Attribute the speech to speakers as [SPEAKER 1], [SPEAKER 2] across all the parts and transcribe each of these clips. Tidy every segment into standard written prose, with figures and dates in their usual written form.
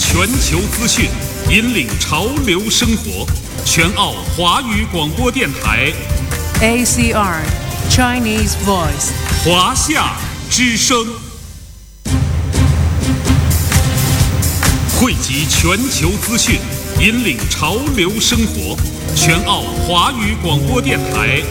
[SPEAKER 1] 全球资讯，引领潮流生活。全澳华语广播电台
[SPEAKER 2] ACR Chinese Voice
[SPEAKER 1] 华夏之声，汇集全球资讯，引领潮流生活。全澳华语广播电台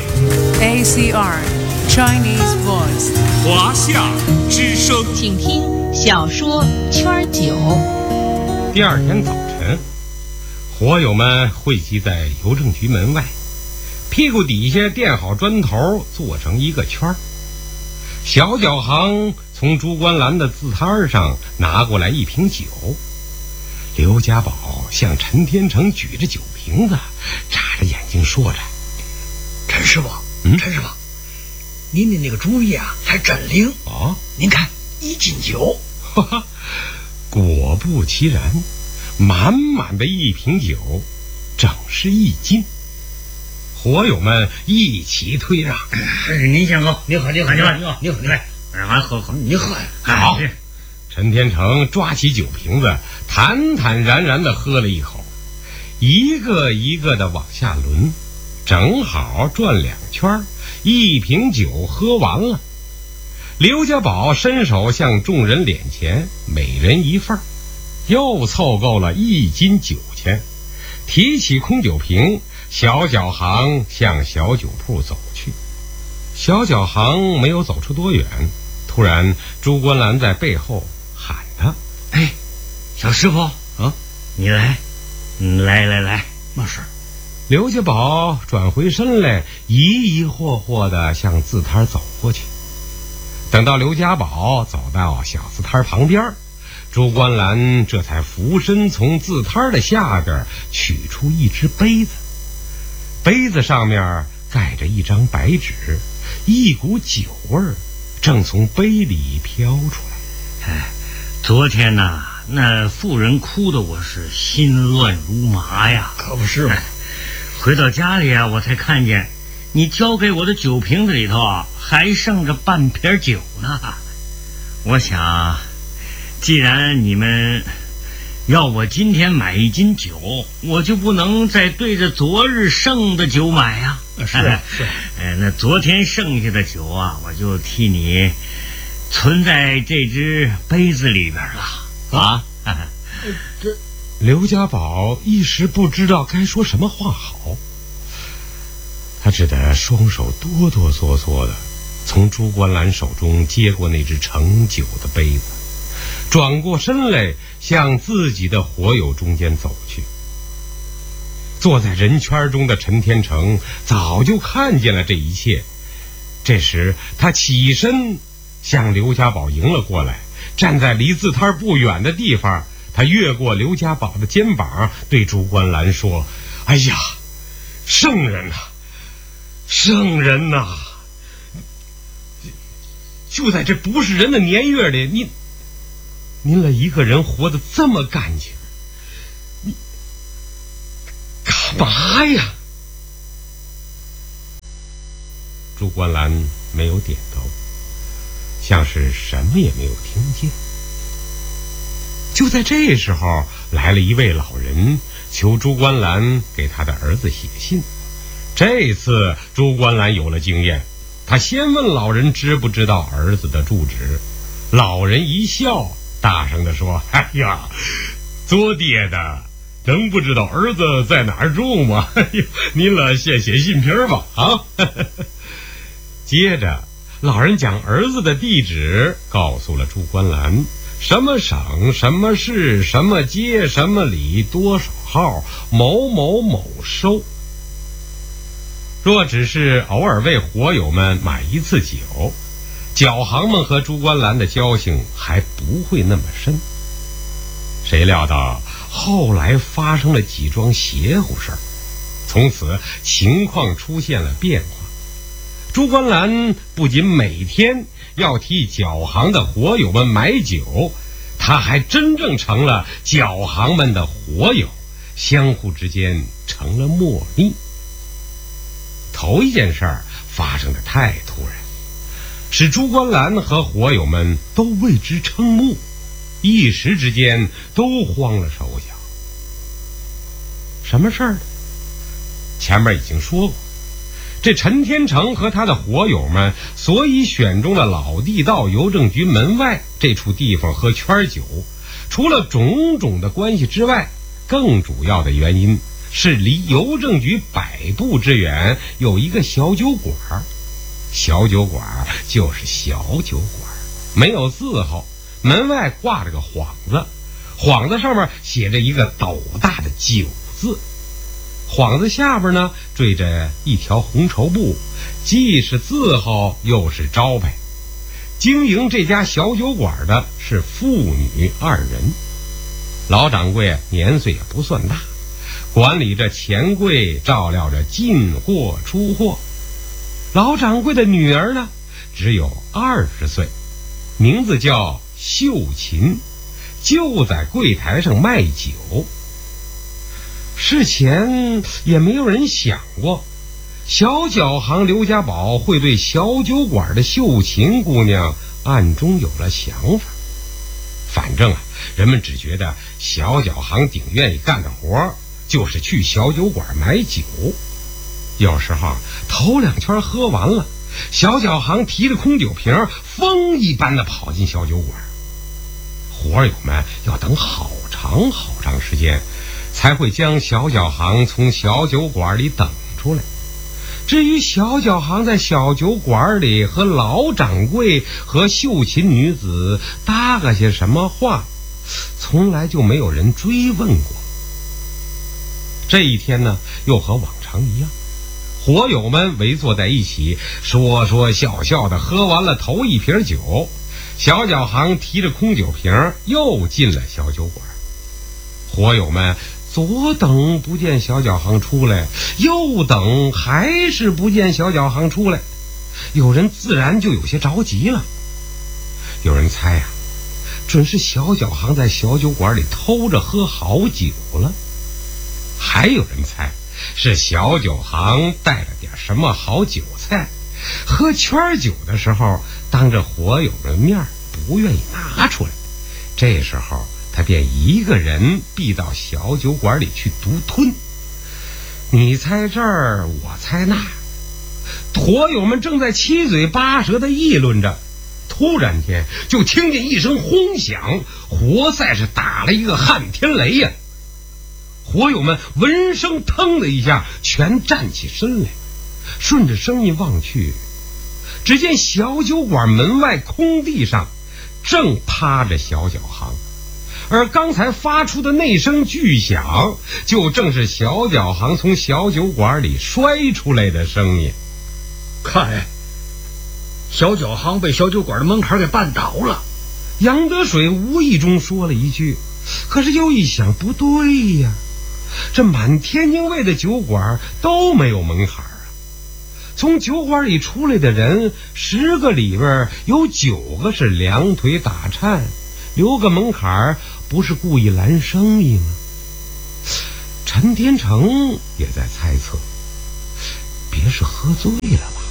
[SPEAKER 2] ACR Chinese Voice
[SPEAKER 1] 华夏之声，
[SPEAKER 3] 请听小说圈九。
[SPEAKER 4] 第二天早晨，火友们汇集在邮政局门外，屁股底下垫好砖头，做成一个圈。小脚行从朱关兰的字摊上拿过来一瓶酒，刘家宝向陈天成举着酒瓶子，眨着眼睛说着：“
[SPEAKER 5] 陈师傅，陈师傅，您的那个主意啊，还真灵
[SPEAKER 4] 啊！
[SPEAKER 5] 您看，1斤酒。”
[SPEAKER 4] 哈哈，果不其然，满满的一瓶酒，整是1斤。火友们一起退让：“
[SPEAKER 5] 您先喝，你喝，你喝，你喝。”
[SPEAKER 4] 好。陈天成抓起酒瓶子，坦坦然然地喝了一口，一个一个的往下轮，正好转2圈，一瓶酒喝完了。刘家宝伸手向众人敛钱，每人1份，又凑够了1斤9钱。提起空酒瓶，小脚行向小酒铺走去。小脚行没有走出多远，突然朱关兰在背后喊他：“
[SPEAKER 5] 哎，小师傅啊，你来，来，嘛事？”
[SPEAKER 4] 刘家宝转回身来，疑惑惑地向字摊走过去。等到刘家宝走到小字摊旁边，朱关兰这才俯身从字摊的下边取出一只杯子，杯子上面盖着一张白纸，一股酒味正从杯里飘出来。
[SPEAKER 6] 昨天呐，那妇人哭得我是心乱如麻呀。
[SPEAKER 5] 可不是嘛。
[SPEAKER 6] 回到家里啊，我才看见你交给我的酒瓶子里头啊，还剩着半瓶酒呢。我想，既然你们要我今天买1斤酒，我就不能再对着昨日剩的酒买呀。
[SPEAKER 5] 是。
[SPEAKER 6] 那昨天剩下的酒啊，我就替你存在这只杯子里边了啊。
[SPEAKER 4] 这刘家宝一时不知道该说什么话好，他只得双手哆哆嗦嗦的从朱关兰手中接过那只盛酒的杯子，转过身来向自己的火友中间走去。坐在人圈中的陈天成早就看见了这一切，这时他起身向刘家宝迎了过来，站在离字摊不远的地方，他越过刘家宝的肩膀，对朱关兰说：“哎呀，圣人啊，圣人啊，就在这不是人的年月里，您了一个人活得这么干净，你干嘛呀？”朱关兰没有点头，像是什么也没有听见。就在这时候，来了一位老人，求朱关兰给他的儿子写信。这次朱关兰有了经验，他先问老人知不知道儿子的住址。老人一笑，大声地说：“哎呀，做爹的能不知道儿子在哪儿住吗？您了先写信篇吧啊！”接着老人将儿子的地址告诉了朱关兰，什么省、什么市、什么街、什么里、多少号、某某某收。若只是偶尔为火友们买一次酒，脚行们和朱关兰的交情还不会那么深。谁料到后来发生了几桩邪乎事儿，从此情况出现了变化。朱关兰不仅每天要替脚行的火友们买酒，他还真正成了脚行们的火友，相互之间成了莫逆。头一件事儿发生的太突然，使朱关兰和火友们都为之瞠目。 一时之间都慌了手脚。什么事儿呢？前面已经说过，这陈天成和他的伙友们所以选中了老地道邮政局门外这处地方喝圈酒，除了种种的关系之外，更主要的原因是离邮政局100步之远有一个小酒馆。小酒馆就是小酒馆，没有字号，门外挂着个幌子，幌子上面写着一个斗大的酒字，幌子下边呢缀着一条红绸布，既是字号又是招牌。经营这家小酒馆的是父女2人，老掌柜年岁也不算大，管理着钱柜，照料着进货出货。老掌柜的女儿呢只有20岁，名字叫秀琴，就在柜台上卖酒。事前也没有人想过小脚行刘家宝会对小酒馆的秀琴姑娘暗中有了想法。反正人们只觉得小脚行顶愿意干的活就是去小酒馆买酒。有时候头2圈喝完了，小脚行提着空酒瓶风一般的跑进小酒馆，伙友们要等好长好长时间才会将小脚行从小酒馆里等出来。至于小脚行在小酒馆里和老掌柜和秀琴女子搭个些什么话，从来就没有人追问过。这一天呢，又和往常一样，伙友们围坐在一起，说说笑笑的喝完了头1瓶酒，小脚行提着空酒瓶又进了小酒馆。伙友们左等不见小脚行出来，右等还是不见小脚行出来，有人自然就有些着急了。有人猜准是小脚行在小酒馆里偷着喝好酒了，还有人猜是小酒行带了点什么好酒菜，喝圈酒的时候当着伙友们面不愿意拿出来，这时候他便一个人避到小酒馆里去独吞。你猜这儿，我猜那，伙友们正在七嘴八舌的议论着，突然间就听见一声轰响，活赛是打了一个撼天雷呀！伙友们闻声腾的一下全站起身来，顺着声音望去，只见小酒馆门外空地上正趴着小脚行，而刚才发出的那声巨响，就正是小脚行从小酒馆里摔出来的声音。
[SPEAKER 5] 看，小脚行被小酒馆的门槛给绊倒了。
[SPEAKER 4] 杨德水无意中说了一句，可是又一想，不对呀，这满天津卫的酒馆都没有门槛啊！从酒馆里出来的人10个里边有9个是两腿打颤，留个门槛不是故意拦生意吗？陈天成也在猜测，别是喝醉了吧？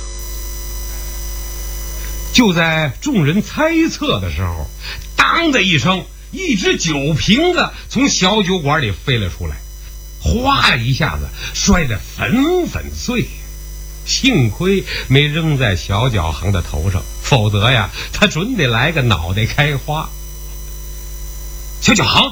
[SPEAKER 4] 就在众人猜测的时候，当的一声，一只酒瓶子从小酒馆里飞了出来，哗一下子摔得粉粉碎。幸亏没扔在小脚行的头上，否则呀，他准得来个脑袋开花。小脚行，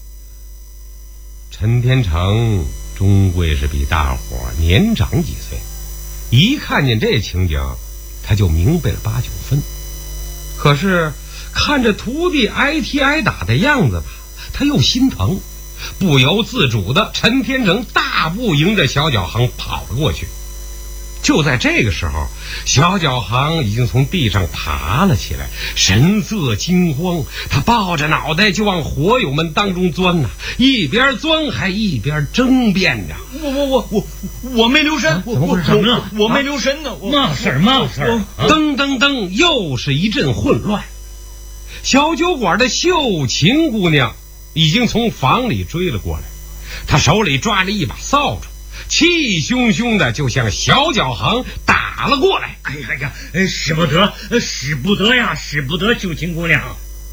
[SPEAKER 4] 陈天成终归是比大伙年长几岁，一看见这情景，他就明白了8、9分。可是看着徒弟挨踢挨打的样子吧，他又心疼，不由自主的陈天成大步迎着小脚行跑了过去。就在这个时候，小脚行已经从地上爬了起来，神色惊慌，他抱着脑袋就往伙友们当中钻呐，一边钻还一边争辩着：
[SPEAKER 5] 我没留神，
[SPEAKER 6] 怎么回事？怎么了？
[SPEAKER 5] 我没留神呢。
[SPEAKER 6] 嘛事儿？
[SPEAKER 4] 噔噔噔，又是一阵混乱。小酒馆的秀琴姑娘已经从房里追了过来，她手里抓着一把扫帚，气汹汹的就向小脚行打了过来。
[SPEAKER 6] 哎呀，使不得呀，使不得，秀琴姑娘！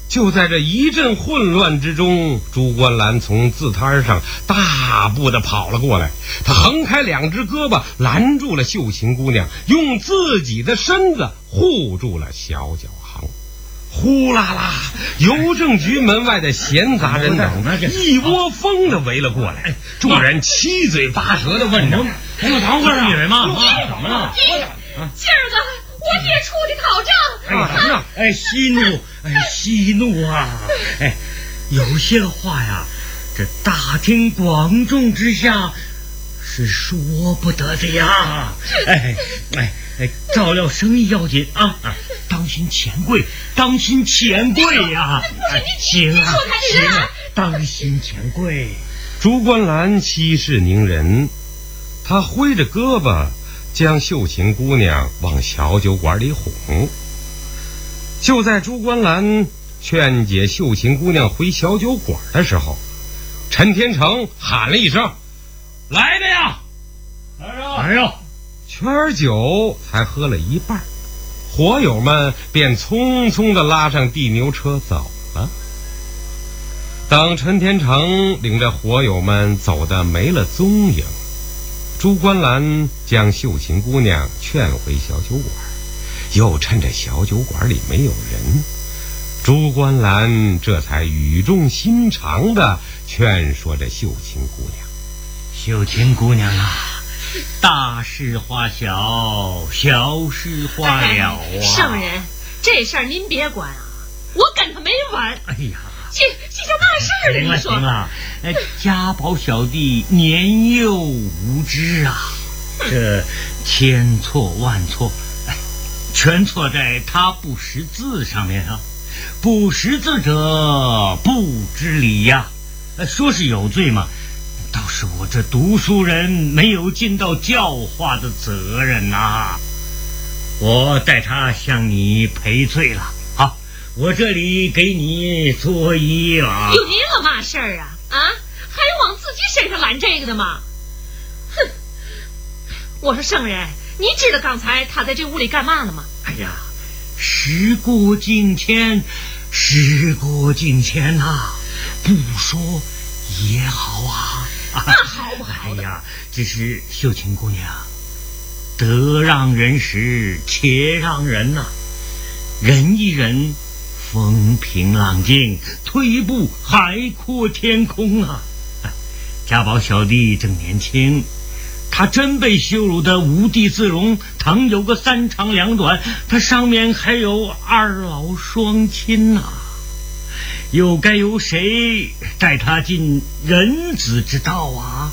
[SPEAKER 4] 就在这一阵混乱之中，朱观澜从字摊上大步地跑了过来，他横开两只胳膊拦住了秀琴姑娘，用自己的身子护住了小脚行。呼啦啦，邮政局门外的闲杂人等一窝蜂地围了过来，众人七嘴八舌地问着：“
[SPEAKER 6] 等会儿，女人嘛，怎么了？
[SPEAKER 7] 今儿个我爹出去讨账。
[SPEAKER 6] 息怒啊！有些话呀，这大庭广众之下是说不得的呀。照料生意要紧啊！当心钱柜，当心钱柜呀！行啊，当心钱柜。”
[SPEAKER 4] 朱观澜息事宁人，他挥着胳膊将秀琴姑娘往小酒馆里哄。就在朱观澜劝解秀琴姑娘回小酒馆的时候，陈天成喊了一声：“来的呀！”
[SPEAKER 6] 来呀！
[SPEAKER 4] 圈酒才喝了一半，伙友们便匆匆地拉上地牛车走了。等陈天成领着伙友们走得没了踪影，朱观澜将秀琴姑娘劝回小酒馆，又趁着小酒馆里没有人，朱观澜这才语重心长地劝说着秀琴姑娘：“
[SPEAKER 6] 秀琴姑娘啊，大事化小，小事化了啊！
[SPEAKER 7] 圣人，这事儿您别管啊，我跟他没完。
[SPEAKER 6] 哎呀，
[SPEAKER 7] 这叫嘛事儿呢？你说？
[SPEAKER 6] 行了，家宝小弟年幼无知啊，这千错万错，全错在他不识字上面啊！不识字者不知礼呀，说是有罪嘛，倒是我这读书人没有尽到教化的责任呐。我代他向你赔罪了。好，我这里给你作揖了。
[SPEAKER 7] 有您了嘛事儿啊？还往自己身上揽这个的吗？哼！我说圣人，你知道刚才他在这屋里干嘛呢吗？
[SPEAKER 6] 哎呀，时过境迁，时过境迁呐，不说也好啊。
[SPEAKER 7] 那好不好？
[SPEAKER 6] 哎呀，只是秀琴姑娘，得让人时且让人呐，忍一忍，风平浪静，退一步，海阔天空啊！家宝小弟正年轻，他真被羞辱得无地自容，倘有个三长两短，他上面还有二老双亲呐，又该由谁带他进人子之道啊？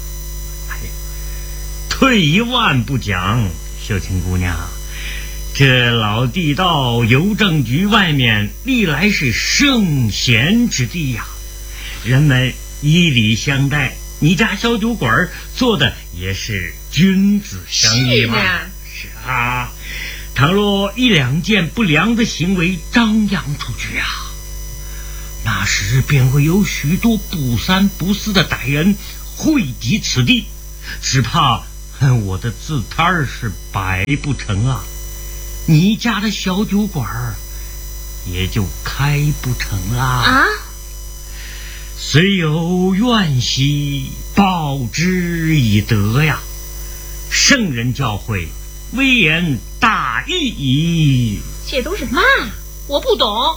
[SPEAKER 6] 退一万步讲，秀琴姑娘，这老地道邮政局外面历来是圣贤之地呀，人们以礼相待，你家小酒馆做的也是君子相宜嘛。是啊，倘若一两件不良的行为张扬出去啊，那时便会有许多不三不四的歹人汇集此地，只怕我的字摊是摆不成啊，你家的小酒馆也就开不成啦。啊！虽有怨兮，报之以德呀。圣人教诲，微言大义矣。
[SPEAKER 7] 这都是嘛？我不懂。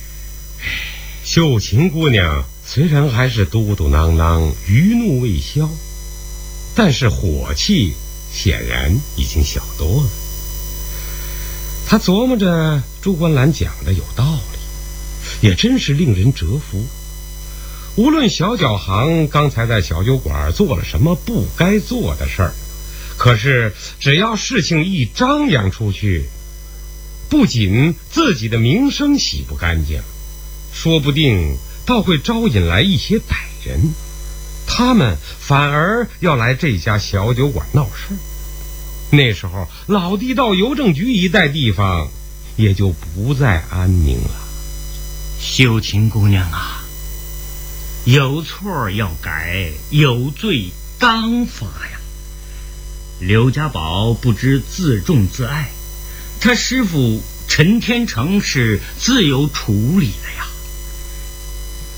[SPEAKER 4] 秀琴姑娘虽然还是嘟嘟囔囔，余怒未消，但是火气显然已经小多了。她琢磨着朱观澜讲的有道理，也真是令人折服。无论小脚行刚才在小酒馆做了什么不该做的事儿，可是只要事情一张扬出去，不仅自己的名声洗不干净，说不定倒会招引来一些歹人，他们反而要来这家小酒馆闹事。那时候老地道邮政局一带地方也就不再安宁了。
[SPEAKER 6] 秀琴姑娘啊，有错要改，有罪当罚呀。刘家宝不知自重自爱，他师父陈天成是自有处理的呀。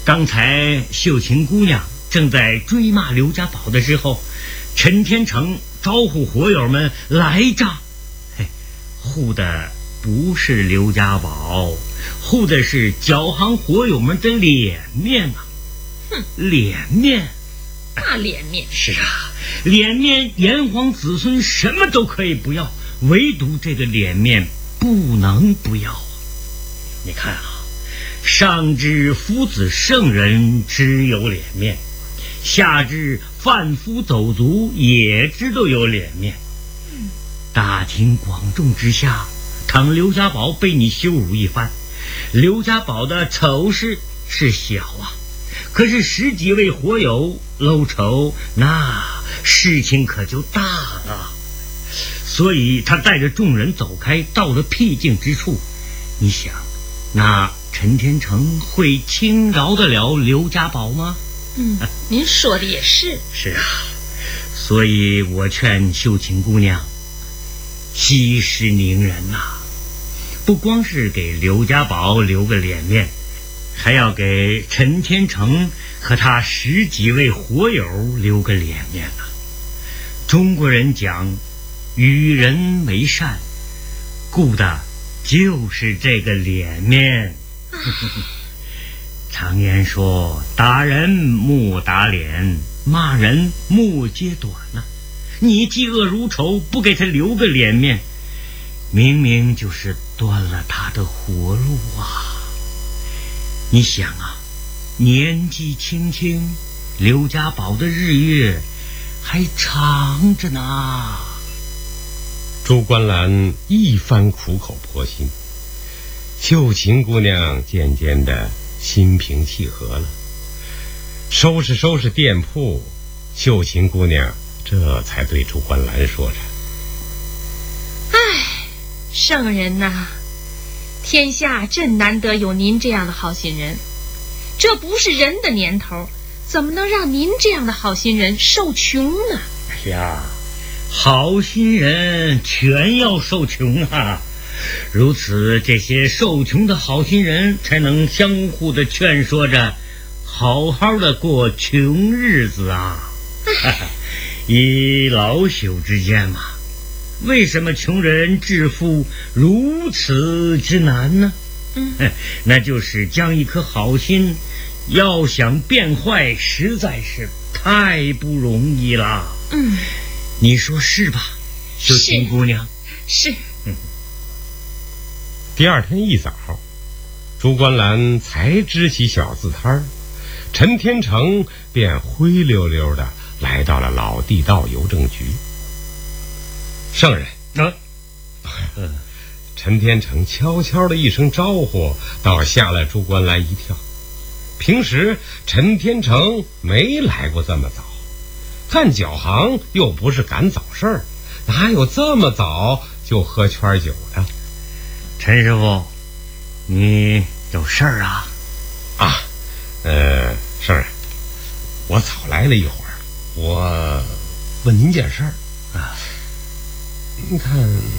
[SPEAKER 6] 刚才秀琴姑娘正在追骂刘家宝的时候，陈天成招呼火友们来账。护的不是刘家宝，护的是脚行火友们的脸面啊！脸面，
[SPEAKER 7] 那脸面
[SPEAKER 6] 是啊，脸面炎黄子孙什么都可以不要，唯独这个脸面不能不要啊！你看啊，上至夫子圣人只有脸面，下至贩夫走卒也知道有脸面。大庭广众之下，倘刘家宝被你羞辱一番，刘家宝的丑事是小啊，可是十几位火友搂丑，那事情可就大了。所以他带着众人走开，到了僻静之处。你想，那陈天成会轻饶得了刘家宝吗？
[SPEAKER 7] 您说的也是。
[SPEAKER 6] 是啊，所以我劝秀琴姑娘息事宁人呐，不光是给刘家宝留个脸面，还要给陈天成和他十几位火友留个脸面呐。中国人讲与人为善，顾的就是这个脸面。常言说，打人莫打脸，骂人莫揭短呐。你嫉恶如仇，不给他留个脸面，明明就是断了他的活路啊！你想啊，年纪轻轻，刘家宝的日月还长着呢。
[SPEAKER 4] 朱观澜一番苦口婆心，秀琴姑娘渐渐的心平气和了。收拾店铺，秀琴姑娘这才对朱观澜说着：
[SPEAKER 7] 圣人呐，天下真难得有您这样的好心人，这不是人的年头，怎么能让您这样的好心人受穷呢？
[SPEAKER 6] 哎呀，好心人全要受穷啊！如此，这些受穷的好心人才能相互的劝说着，好好的过穷日子啊！以老朽之见嘛，为什么穷人致富如此之难呢？那就是将一颗好心要想变坏，实在是太不容易了。你说是吧，秀琴姑娘？
[SPEAKER 7] 是。
[SPEAKER 4] 第二天一早，朱观澜才支起小字摊儿，陈天成便灰溜溜的来到了老地道邮政局。圣人陈天成悄悄的一声招呼，倒吓了朱观澜一跳。平时陈天成没来过这么早，干脚行又不是赶早事儿，哪有这么早就喝圈酒的？
[SPEAKER 6] 陈师傅，你有事儿啊？
[SPEAKER 4] 圣人，我早来了一会儿，我问您件事儿啊。您看